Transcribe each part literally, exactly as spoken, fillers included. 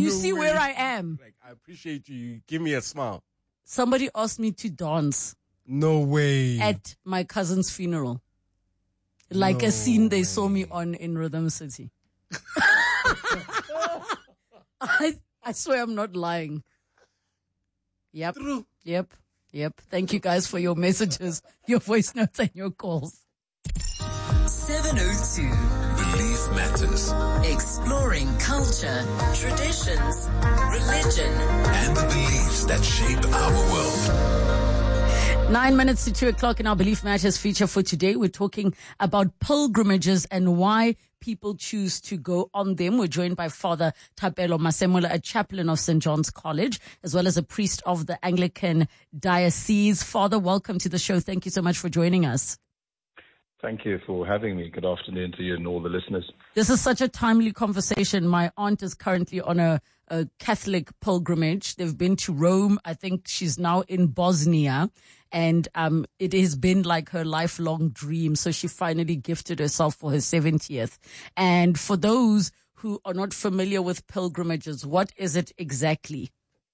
you no see way. where I am? Like, I appreciate you. Give me a smile. Somebody asked me to dance No way. at my cousin's funeral. Like No a scene they way. saw me on in Rhythm City. I I swear I'm not lying. Yep. True. Yep. Yep. Thank you guys for your messages, your voice notes and your calls. seven oh two. Belief Matters. Exploring culture, traditions, religion, And the beliefs that shape our world. Nine minutes to two o'clock in our Belief Matters feature for today. We're talking about pilgrimages and why people choose to go on them. We're joined by Father Thapelo Masemola, a chaplain of Saint John's College, as well as a priest of the Anglican Diocese. Father, welcome to the show. Thank you so much for joining us. Thank you for having me. Good afternoon to you and all the listeners. This is such a timely conversation. My aunt is currently on a, a Catholic pilgrimage. They've been to Rome. I think she's now in Bosnia. And um, it has been like her lifelong dream. So she finally gifted herself for her seventieth. And for those who are not familiar with pilgrimages, what is it exactly?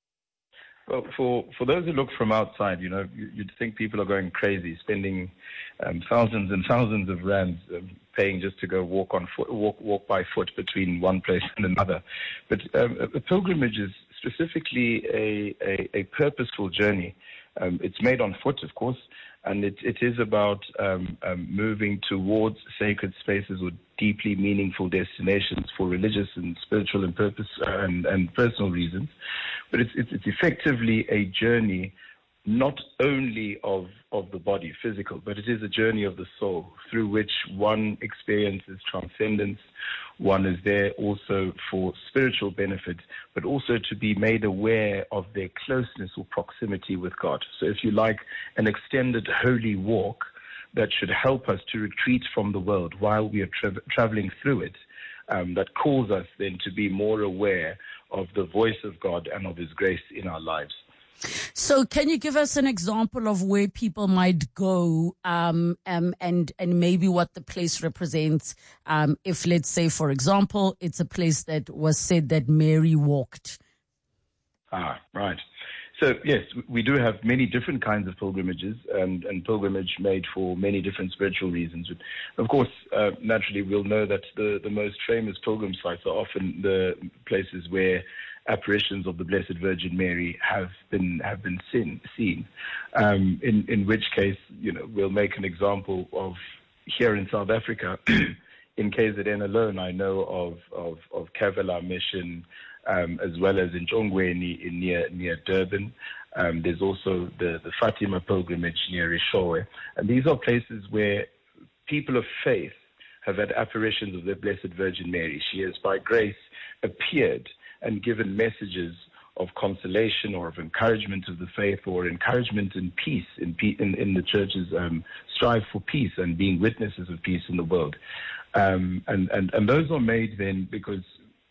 Well, for, for those who look from outside, you know, you'd think people are going crazy, spending um, thousands and thousands of rands, um, paying just to go walk on foot, walk walk by foot between one place and another. But um, a pilgrimage is specifically a, a, a purposeful journey. Um, it's made on foot, of course, and it, it is about um, um, moving towards sacred spaces or deeply meaningful destinations for religious and spiritual and purpose uh, and, and personal reasons. But it's, it's, it's effectively a journey not only of, of the body, physical, but it is a journey of the soul through which one experiences transcendence. One is there also for spiritual benefit, but also to be made aware of their closeness or proximity with God. So if you like, an extended holy walk that should help us to retreat from the world while we are tra- traveling through it, um, that calls us then to be more aware of the voice of God and of His grace in our lives. So can you give us an example of where people might go um, um, and and maybe what the place represents? Um, if, let's say, for example, it's a place that was said that Mary walked. Ah, right. So, yes, we do have many different kinds of pilgrimages and, and pilgrimage made for many different spiritual reasons. Of course, uh, naturally, we'll know that the, the most famous pilgrim sites are often the places where apparitions of the Blessed Virgin Mary have been have been seen. seen. Um, in in which case, you know, we'll make an example of here in South Africa. In K Z N alone, I know of of, of Kavela Mission, um, as well as in Jongweni in near near Durban. Um, there's also the the Fatima pilgrimage near Rishowe, and these are places where people of faith have had apparitions of the Blessed Virgin Mary. She has, by grace, appeared and given messages of consolation or of encouragement of the faith or encouragement in peace in, in, in the church's um, strive for peace and being witnesses of peace in the world. Um, and, and, and those are made then because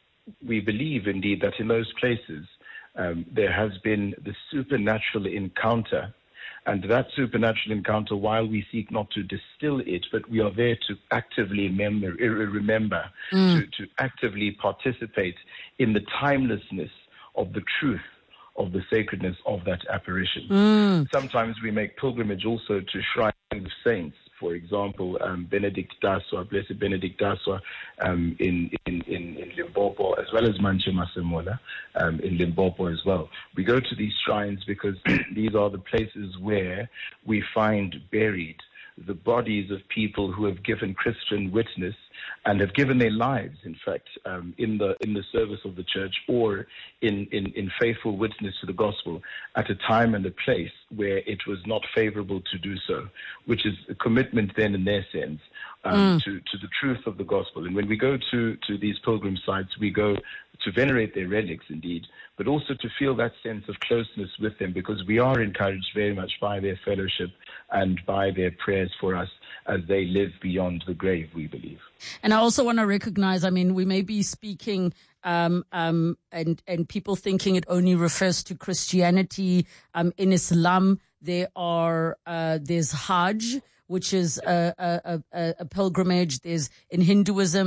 we believe indeed that in those places um, there has been the supernatural encounter. And that supernatural encounter, while we seek not to distill it, but we are there to actively remember, remember mm. to, to actively participate in the timelessness of the truth of the sacredness of that apparition. Mm. Sometimes we make pilgrimage also to shrines of saints. For example, um, Benedict Daswa, Blessed Benedict Daswa um, in, in, in, in Limpopo, as well as Manche Masemola um, in Limpopo as well. We go to these shrines because these are the places where we find buried the bodies of people who have given Christian witness and have given their lives, in fact, um, in the in the service of the church or in, in, in faithful witness to the gospel at a time and a place where it was not favorable to do so, which is a commitment then in their sense um, mm. to, to the truth of the gospel. And when we go to, to these pilgrim sites, we go to venerate their relics indeed, but also to feel that sense of closeness with them, because we are encouraged very much by their fellowship and by their prayers for us as they live beyond the grave, we believe. And I also want to recognize, I mean, we may be speaking um, um, and, and people thinking it only refers to Christianity. Um, in Islam, there are, uh, there's Hajj, which is a, a, a, a pilgrimage. There's in Hinduism,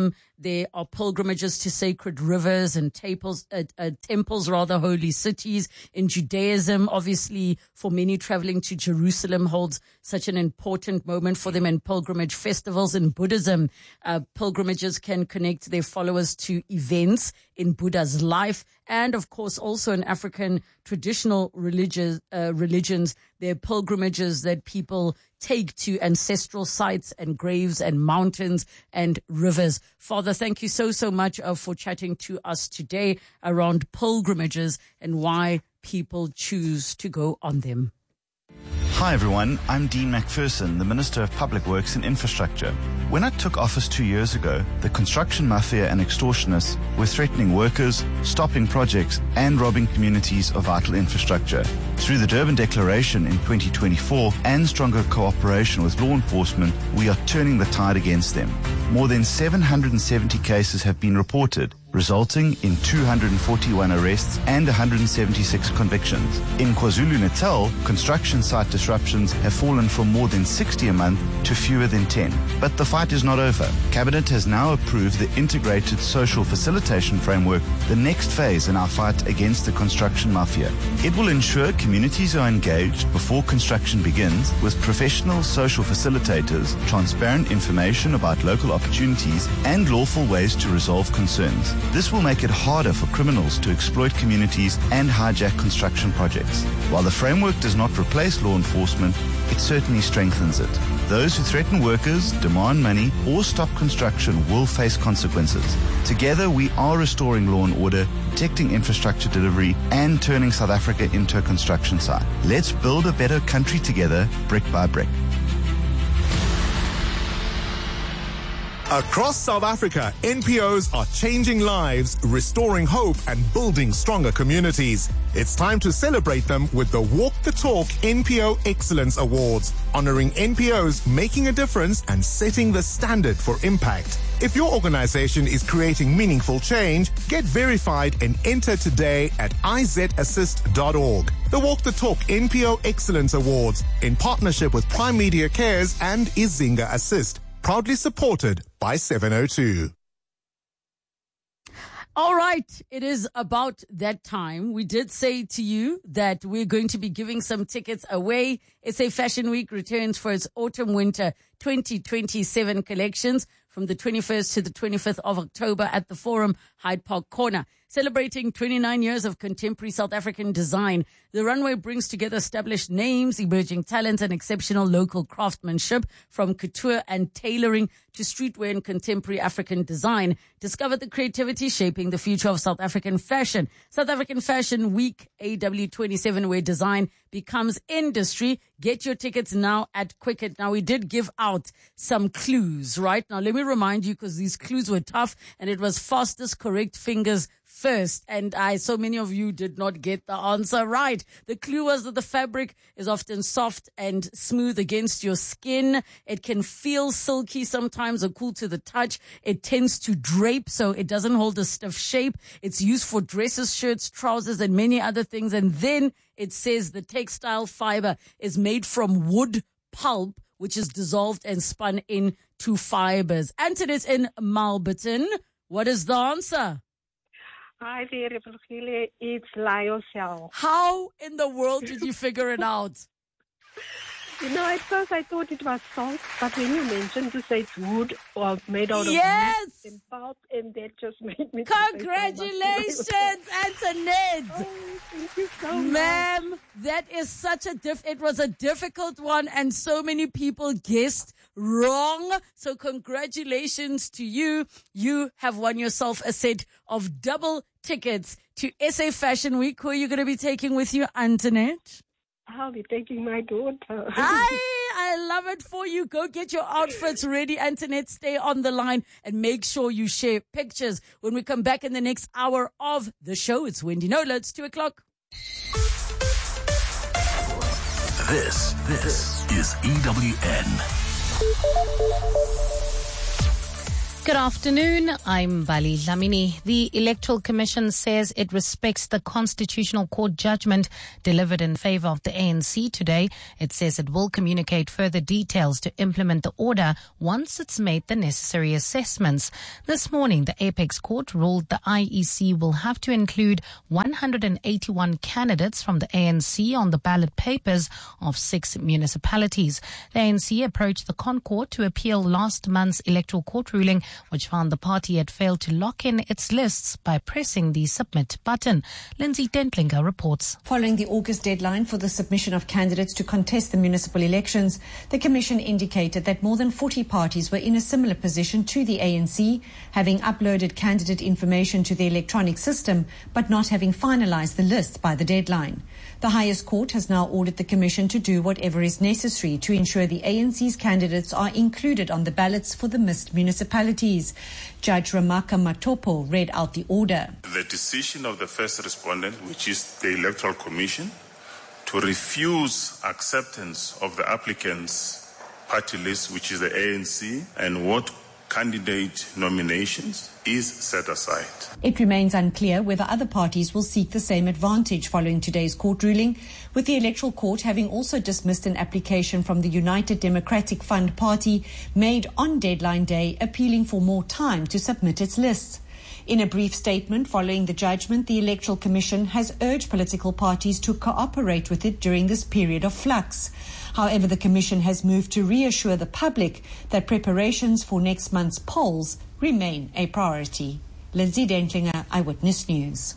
There are pilgrimages to sacred rivers and temples, uh, uh, temples rather, holy cities. In Judaism, obviously, for many, traveling to Jerusalem holds such an important moment for them, and pilgrimage festivals. In Buddhism, uh, pilgrimages can connect their followers to events in Buddha's life. And of course, also in African traditional religious, uh, religions, there are pilgrimages that people take to ancestral sites and graves and mountains and rivers. Father, thank you so, so much uh, for chatting to us today around pilgrimages and why people choose to go on them. Hi everyone, I'm Dean McPherson, the Minister of Public Works and Infrastructure. When I took office two years ago, the construction mafia and extortionists were threatening workers, stopping projects, and robbing communities of vital infrastructure. Through the Durban Declaration in twenty twenty-four and stronger cooperation with law enforcement, we are turning the tide against them. More than seven hundred seventy cases have been reported, resulting in two hundred forty-one arrests and one hundred seventy-six convictions. In KwaZulu-Natal, construction site disruptions have fallen from more than sixty a month to fewer than ten. But the fight is not over. Cabinet has now approved the Integrated Social Facilitation Framework, the next phase in our fight against the construction mafia. It will ensure communities are engaged before construction begins with professional social facilitators, transparent information about local opportunities, and lawful ways to resolve concerns. This will make it harder for criminals to exploit communities and hijack construction projects. While the framework does not replace law enforcement, it certainly strengthens it. Those who threaten workers, demand money, or stop construction will face consequences. Together, we are restoring law and order, protecting infrastructure delivery, and turning South Africa into a construction site. Let's build a better country together, brick by brick. Across South Africa, N P Os are changing lives, restoring hope, and building stronger communities. It's time to celebrate them with the Walk the Talk N P O Excellence Awards, honoring N P Os making a difference and setting the standard for impact. If your organization is creating meaningful change, get verified and enter today at I Z assist dot org. The Walk the Talk N P O Excellence Awards, in partnership with Prime Media Cares and Izinga Assist. Proudly supported by seven oh two. All right, it is about that time. We did say to you that we're going to be giving some tickets away. S A Fashion Week returns for its autumn-winter twenty twenty-seven collections from the twenty-first to the twenty-fifth of October at the Forum, Hyde Park Corner. Celebrating twenty-nine years of contemporary South African design, the runway brings together established names, emerging talents, and exceptional local craftsmanship, from couture and tailoring to streetwear and contemporary African design. Discover the creativity shaping the future of South African fashion. South African Fashion Week A W twenty-seven, where design becomes industry. Get your tickets now at Quicket. Now, we did give out some clues, right? Now, let me remind you, because these clues were tough, and it was fastest correct fingers first. And I, so many of you did not get the answer right. The clue was that the fabric is often soft and smooth against your skin. It can feel silky sometimes or cool to the touch. It tends to drape, so it doesn't hold a stiff shape. It's used for dresses, shirts, trousers, and many other things. And then it says the textile fiber is made from wood pulp, which is dissolved and spun into fibers. Antoinette in Malberton, what is the answer? Hi there, it's lyocell. How in the world did you figure it out? You know, at first I thought it was salt, but when you mentioned to say it's wood or made out of yes! wood and pulp, and that just made me... Congratulations, Antoinette! Oh, thank you so much. Ma'am, that is such a diff... It was a difficult one, and so many people guessed wrong. So congratulations to you. You have won yourself a set of double tickets to S A Fashion Week. Who are you going to be taking with you, Antoinette? I'll be taking my daughter. I, I love it for you. Go get your outfits ready, Antoinette. Stay on the line and make sure you share pictures. When we come back in the next hour of the show, it's Wendy Knowler. It's two o'clock. This, this is E W N. Good afternoon. I'm Bali Dlamini. The Electoral Commission says it respects the Constitutional Court judgment delivered in favor of the A N C today. It says it will communicate further details to implement the order once it's made the necessary assessments. This morning, the Apex Court ruled the I E C will have to include one hundred eighty-one candidates from the A N C on the ballot papers of six municipalities. The A N C approached the ConCourt to appeal last month's Electoral Court ruling, which found the party had failed to lock in its lists by pressing the submit button. Lindsay Dentlinger reports. Following the August deadline for the submission of candidates to contest the municipal elections, the Commission indicated that more than forty parties were in a similar position to the A N C, having uploaded candidate information to the electronic system but not having finalised the list by the deadline. The highest court has now ordered the Commission to do whatever is necessary to ensure the A N C's candidates are included on the ballots for the missed municipalities. Judge Ramaka Matopo read out the order. The decision of the first respondent, which is the Electoral Commission, to refuse acceptance of the applicant's party list, which is the A N C, and what candidate nominations is set aside. It remains unclear whether other parties will seek the same advantage following today's court ruling, with the Electoral Court having also dismissed an application from the United Democratic Fund Party made on deadline day, appealing for more time to submit its lists. In a brief statement following the judgment, the Electoral Commission has urged political parties to cooperate with it during this period of flux. However, the Commission has moved to reassure the public that preparations for next month's polls remain a priority. Lindsay Dentlinger, Eyewitness News.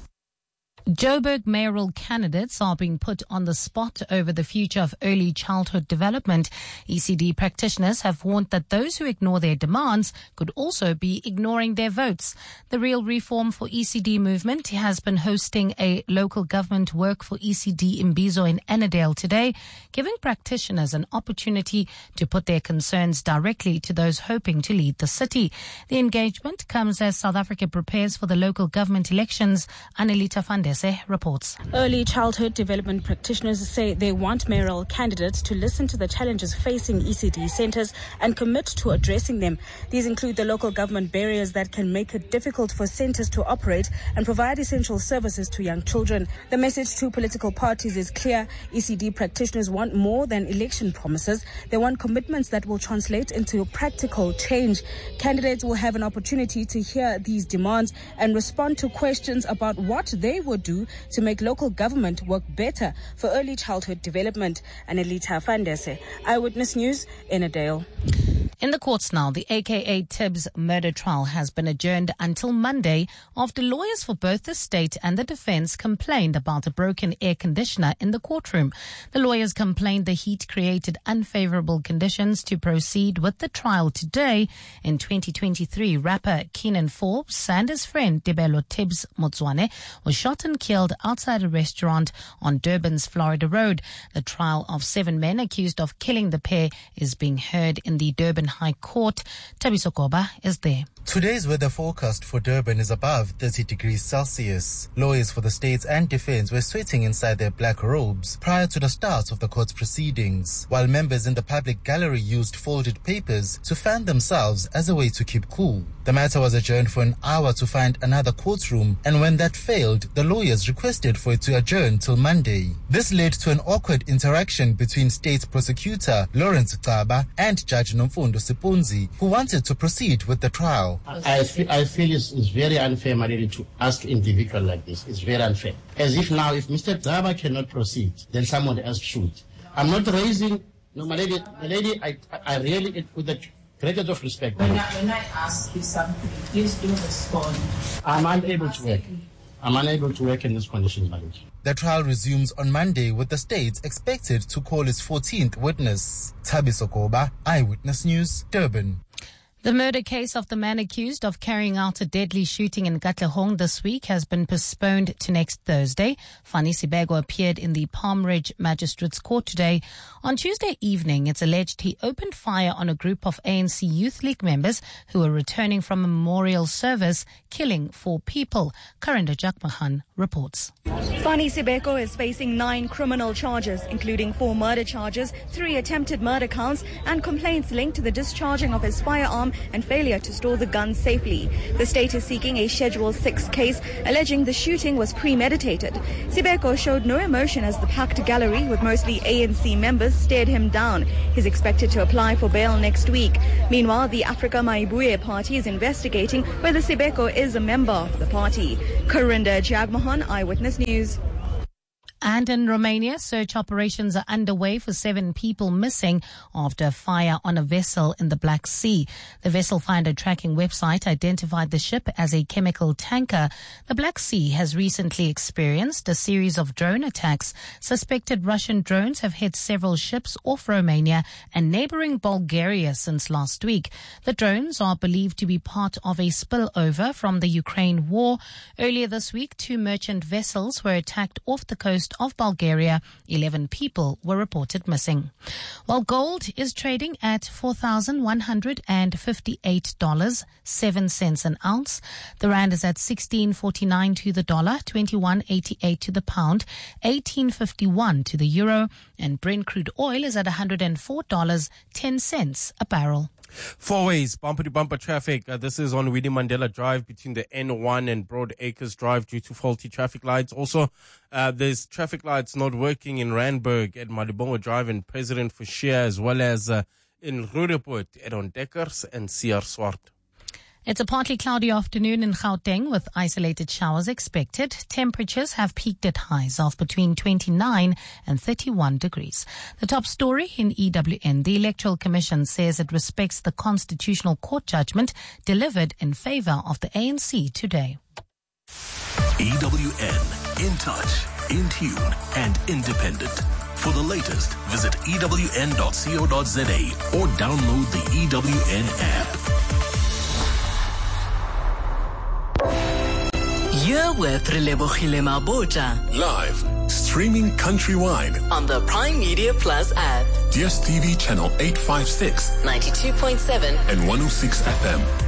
Joburg mayoral candidates are being put on the spot over the future of early childhood development. E C D practitioners have warned that those who ignore their demands could also be ignoring their votes. The Real Reform for E C D movement has been hosting a local government work for E C D Imbizo in Annandale today, giving practitioners an opportunity to put their concerns directly to those hoping to lead the city. The engagement comes as South Africa prepares for the local government elections. Anelita Fandese reports. Early childhood development practitioners say they want mayoral candidates to listen to the challenges facing E C D centres and commit to addressing them. These include the local government barriers that can make it difficult for centres to operate and provide essential services to young children. The message to political parties is clear. E C D practitioners want more than election promises. They want commitments that will translate into practical change. Candidates will have an opportunity to hear these demands and respond to questions about what they would do to make local government work better for early childhood development. Anelita Fandese, Eyewitness News, Annandale. In the courts now, the A K A Tibbs murder trial has been adjourned until Monday after lawyers for both the state and the defense complained about a broken air conditioner in the courtroom. The lawyers complained the heat created unfavorable conditions to proceed with the trial today. In twenty twenty-three, rapper Keenan Forbes and his friend Debelo Tibbs Motswane was shot and killed outside a restaurant on Durban's Florida Road. The trial of seven men accused of killing the pair is being heard in the Durban High Court. Tabiso Koba is there. Today's weather forecast for Durban is above thirty degrees Celsius. Lawyers for the state and defense were sweating inside their black robes prior to the start of the court's proceedings, while members in the public gallery used folded papers to fan themselves as a way to keep cool. The matter was adjourned for an hour to find another courtroom, and when that failed, the lawyers requested for it to adjourn till Monday. This led to an awkward interaction between State Prosecutor Lawrence Xaba and Judge Nomfundo Sipunzi, who wanted to proceed with the trial. I feel, I feel it's, it's very unfair, Marili, to ask individual like this. It's very unfair. As if now, if Mister Xaba cannot proceed, then someone else should. I'm not raising, no, my lady, my lady, I, I really, with the greatest of respect. When I, when I ask you something, please do respond. I'm unable to work. I'm unable to work in this condition, my lady. The trial resumes on Monday, with the state expected to call its fourteenth witness. Tabiso Koba, Eyewitness News, Durban. The murder case of the man accused of carrying out a deadly shooting in Katlehong this week has been postponed to next Thursday. Fani Sibego appeared in the Palm Ridge Magistrates Court today. On Tuesday evening, it's alleged he opened fire on a group of A N C Youth League members who were returning from a memorial service, killing four people. Karinda Jakmahan reports. Fani Sibeko is facing nine criminal charges, including four murder charges, three attempted murder counts, and complaints linked to the discharging of his firearm and failure to store the gun safely. The state is seeking a Schedule six case, alleging the shooting was premeditated. Sibeko showed no emotion as the packed gallery with mostly A N C members stared him down. He's expected to apply for bail next week. Meanwhile, the Africa Maibuye party is investigating whether Sibeko is a member of the party. Karinda Jagmohan, Eyewitness News. And in Romania, search operations are underway for seven people missing after a fire on a vessel in the Black Sea. The vessel finder tracking website identified the ship as a chemical tanker. The Black Sea has recently experienced a series of drone attacks. Suspected Russian drones have hit several ships off Romania and neighboring Bulgaria since last week. The drones are believed to be part of a spillover from the Ukraine war. Earlier this week, two merchant vessels were attacked off the coast of Bulgaria. eleven people were reported missing. While gold is trading at four thousand one hundred fifty-eight dollars and seven cents an ounce. The rand is at sixteen forty-nine to the dollar, twenty-one eighty-eight to the pound, eighteen fifty-one to the euro, and Brent crude oil is at one hundred four dollars and ten cents a barrel. Four ways, bumper-to-bumper traffic. Uh, this is on Winnie Mandela Drive between the N one and Broad Acres Drive due to faulty traffic lights. Also, uh, there's traffic lights not working in Randburg at Malibongo Drive and President Forshire, as well as uh, in Roodepoort at Ontdekkers and C R Swart. It's a partly cloudy afternoon in Gauteng with isolated showers expected. Temperatures have peaked at highs of between twenty-nine and thirty-one degrees. The top story in E W N. The Electoral Commission says it respects the Constitutional Court judgment delivered in favor of the A N C today. E W N, in touch, in tune, and independent. For the latest, visit E W N dot co dot za or download the E W N app. You're with Relebogile Mabota. Live, streaming countrywide on the Prime Media Plus app. D S T V channel eight fifty-six, ninety-two point seven and one oh six F M.